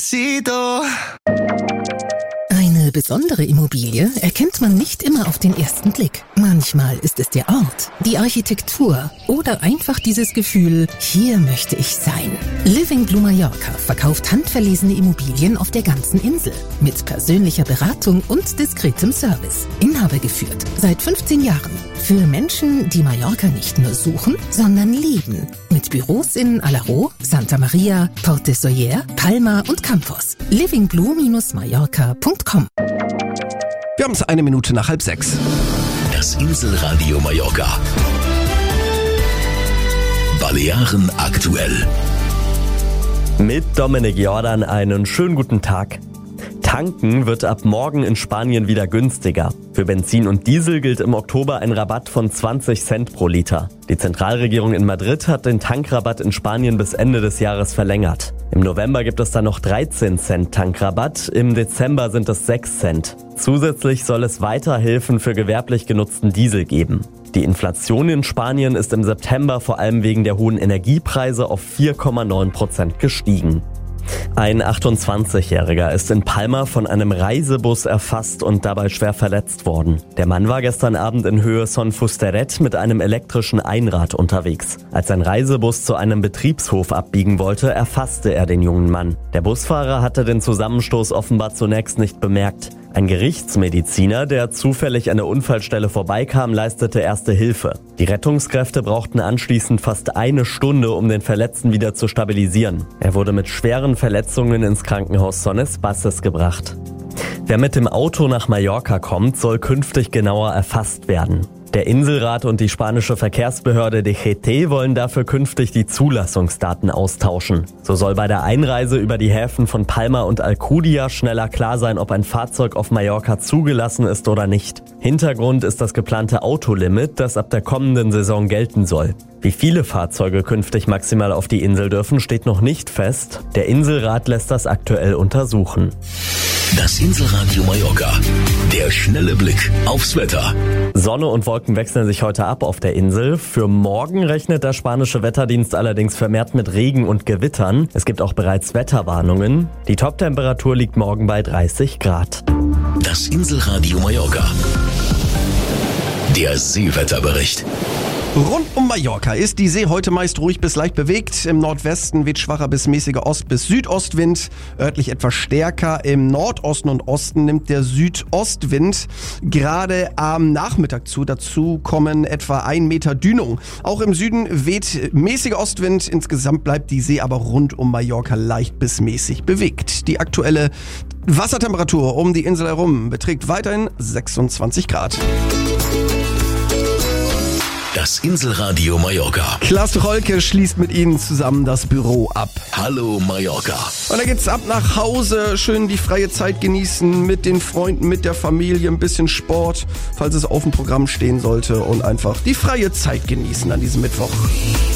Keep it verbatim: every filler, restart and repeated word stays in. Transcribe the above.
Despacito. Eine besondere Immobilie erkennt man nicht immer auf den ersten Blick. Manchmal ist es der Ort, die Architektur oder einfach dieses Gefühl, hier möchte ich sein. Living Blue Mallorca verkauft handverlesene Immobilien auf der ganzen Insel mit persönlicher Beratung und diskretem Service. Inhaber geführt seit fünfzehn Jahren. Für Menschen, die Mallorca nicht nur suchen, sondern lieben. Mit Büros in Alaró, Santa Maria, Port de Sóller, Palma und Campos. living blue Mallorca punkt com. Wir haben es eine Minute nach halb sechs. Das Inselradio Mallorca. Balearen aktuell. Mit Dominik Jordan einen schönen guten Tag. Tanken wird ab morgen in Spanien wieder günstiger. Für Benzin und Diesel gilt im Oktober ein Rabatt von zwanzig Cent pro Liter. Die Zentralregierung in Madrid hat den Tankrabatt in Spanien bis Ende des Jahres verlängert. Im November gibt es dann noch dreizehn Cent Tankrabatt, im Dezember sind es sechs Cent. Zusätzlich soll es weiter Hilfen für gewerblich genutzten Diesel geben. Die Inflation in Spanien ist im September vor allem wegen der hohen Energiepreise auf vier Komma neun Prozent gestiegen. Ein achtundzwanzigjähriger ist in Palma von einem Reisebus erfasst und dabei schwer verletzt worden. Der Mann war gestern Abend in Höhe Son Fusteret mit einem elektrischen Einrad unterwegs. Als ein Reisebus zu einem Betriebshof abbiegen wollte, erfasste er den jungen Mann. Der Busfahrer hatte den Zusammenstoß offenbar zunächst nicht bemerkt. Ein Gerichtsmediziner, der zufällig an der Unfallstelle vorbeikam, leistete erste Hilfe. Die Rettungskräfte brauchten anschließend fast eine Stunde, um den Verletzten wieder zu stabilisieren. Er wurde mit schweren Verletzungen ins Krankenhaus Son Espaces gebracht. Wer mit dem Auto nach Mallorca kommt, soll künftig genauer erfasst werden. Der Inselrat und die spanische Verkehrsbehörde D G T wollen dafür künftig die Zulassungsdaten austauschen. So soll bei der Einreise über die Häfen von Palma und Alcudia schneller klar sein, ob ein Fahrzeug auf Mallorca zugelassen ist oder nicht. Hintergrund ist das geplante Autolimit, das ab der kommenden Saison gelten soll. Wie viele Fahrzeuge künftig maximal auf die Insel dürfen, steht noch nicht fest. Der Inselrat lässt das aktuell untersuchen. Das Inselradio Mallorca. Der schnelle Blick aufs Wetter. Sonne und Wolken wechseln sich heute ab auf der Insel. Für morgen rechnet der spanische Wetterdienst allerdings vermehrt mit Regen und Gewittern. Es gibt auch bereits Wetterwarnungen. Die Toptemperatur liegt morgen bei dreißig Grad. Das Inselradio Mallorca. Der Seewetterbericht. Rund um Mallorca ist die See heute meist ruhig bis leicht bewegt. Im Nordwesten weht schwacher bis mäßiger Ost- bis Südostwind, örtlich etwas stärker. Im Nordosten und Osten nimmt der Südostwind gerade am Nachmittag zu. Dazu kommen etwa ein Meter Dünung. Auch im Süden weht mäßiger Ostwind. Insgesamt bleibt die See aber rund um Mallorca leicht bis mäßig bewegt. Die aktuelle Wassertemperatur um die Insel herum beträgt weiterhin sechsundzwanzig Grad. Das Inselradio Mallorca. Klaas Rolke schließt mit Ihnen zusammen das Büro ab. Hallo Mallorca. Und dann geht's ab nach Hause, schön die freie Zeit genießen, mit den Freunden, mit der Familie, ein bisschen Sport, falls es auf dem Programm stehen sollte und einfach die freie Zeit genießen an diesem Mittwoch.